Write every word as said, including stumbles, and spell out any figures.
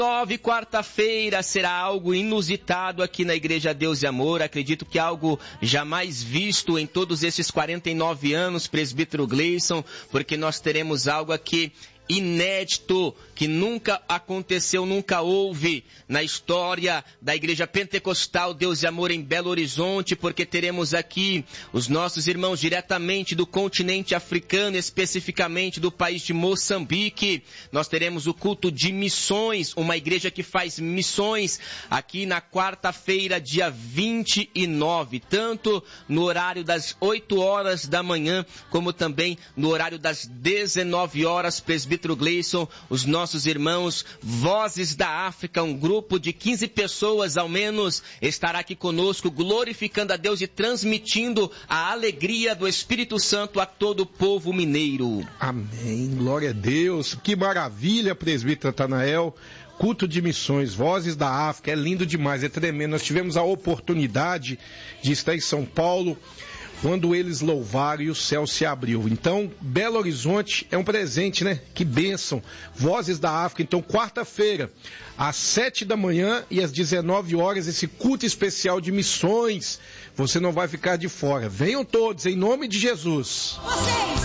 nove, quarta-feira, será algo inusitado aqui na Igreja Deus e Amor. Acredito que algo jamais visto em todos esses quarenta e nove anos, presbítero Gleison, porque nós teremos algo aqui inédito, que nunca aconteceu, nunca houve na história da Igreja Pentecostal Deus e Amor em Belo Horizonte, porque teremos aqui os nossos irmãos diretamente do continente africano, especificamente do país de Moçambique. Nós teremos o culto de missões, uma igreja que faz missões aqui na quarta-feira, dia vinte e nove, tanto no horário das oito horas da manhã, como também no horário das dezenove horas, presbítero Gleison, os nossos irmãos Vozes da África, um grupo de quinze pessoas ao menos, estará aqui conosco, glorificando a Deus e transmitindo a alegria do Espírito Santo a todo o povo mineiro. Amém, glória a Deus, que maravilha, presbítero Natanael. Culto de missões, Vozes da África, é lindo demais, é tremendo. Nós tivemos a oportunidade de estar em São Paulo, quando eles louvaram e o céu se abriu. Então, Belo Horizonte é um presente, né? Que bênção. Vozes da África. Então, quarta-feira, às sete da manhã e às dezenove horas, esse culto especial de missões. Você não vai ficar de fora. Venham todos, em nome de Jesus. Você.